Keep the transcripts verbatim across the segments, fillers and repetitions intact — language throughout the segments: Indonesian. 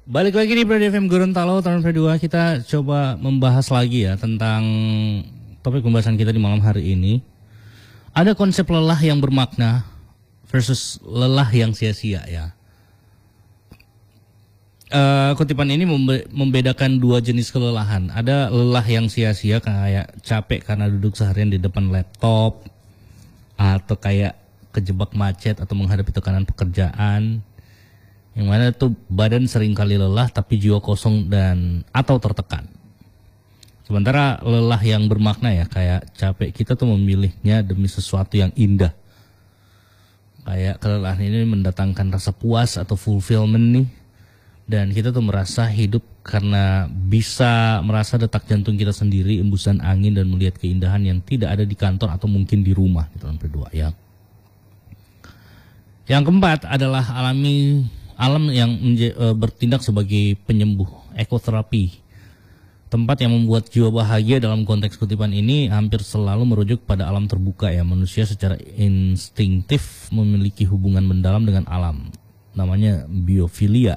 Balik lagi di Brady F M Gorontalo tahun kedua, kita coba membahas lagi ya tentang topik pembahasan kita di malam hari ini. Ada konsep lelah yang bermakna versus lelah yang sia-sia ya. Uh, kutipan ini membe- membedakan dua jenis kelelahan. Ada lelah yang sia-sia kayak capek karena duduk seharian di depan laptop, atau kayak kejebak macet atau menghadapi tekanan pekerjaan. Yang mana tuh badan sering kali lelah tapi jiwa kosong dan atau tertekan. Sementara lelah yang bermakna ya kayak capek, kita tuh memilihnya demi sesuatu yang indah. Kayak kelelahan ini mendatangkan rasa puas atau fulfillment nih. Dan kita tuh merasa hidup karena bisa merasa detak jantung kita sendiri, embusan angin, dan melihat keindahan yang tidak ada di kantor atau mungkin di rumah gitu kan berdua ya. Yang keempat adalah alami alam yang menje, e, bertindak sebagai penyembuh, ekoterapi. Tempat yang membuat jiwa bahagia. Dalam konteks kutipan ini hampir selalu merujuk pada alam terbuka ya. Manusia secara instingtif memiliki hubungan mendalam dengan alam. Namanya biofilia.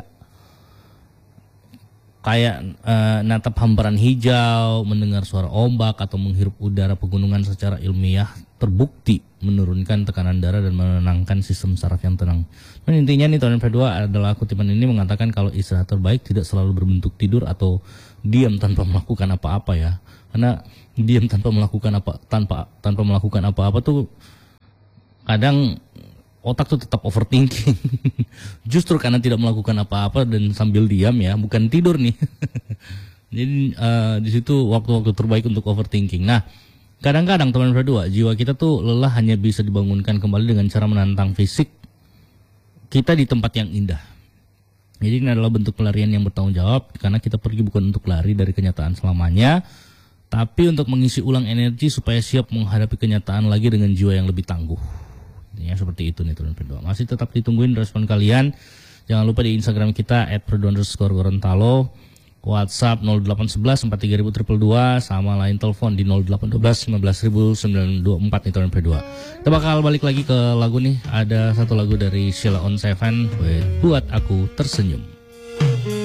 Kayak e, natap hamparan hijau, mendengar suara ombak, atau menghirup udara pegunungan secara ilmiah terbukti menurunkan tekanan darah dan menenangkan sistem saraf yang tenang. Dan intinya nih tahun kedua adalah kutipan ini mengatakan kalau istirahat terbaik tidak selalu berbentuk tidur atau diam tanpa melakukan apa-apa ya. Karena diam tanpa melakukan apa tanpa tanpa melakukan apa-apa tuh kadang otak tuh tetap overthinking. Justru karena tidak melakukan apa-apa dan sambil diam ya, bukan tidur nih. Jadi uh, di situ waktu-waktu terbaik untuk overthinking. Nah, kadang-kadang teman berdua, jiwa kita tuh lelah hanya bisa dibangunkan kembali dengan cara menantang fisik kita di tempat yang indah. Jadi ini adalah bentuk pelarian yang bertanggung jawab, karena kita pergi bukan untuk lari dari kenyataan selamanya, tapi untuk mengisi ulang energi supaya siap menghadapi kenyataan lagi dengan jiwa yang lebih tangguh. Ya, seperti itu nih teman berdua. Masih tetap ditungguin respon kalian. Jangan lupa di Instagram kita at perdu underscore Gorontalo. WhatsApp nol delapan satu satu empat tiga nol nol dua dua sama lain telepon di nol delapan satu dua lima belas sembilan dua empat nih tahun kedua. Kita bakal balik lagi ke lagu nih. Ada satu lagu dari Sheila on Seven, Buat Aku Tersenyum.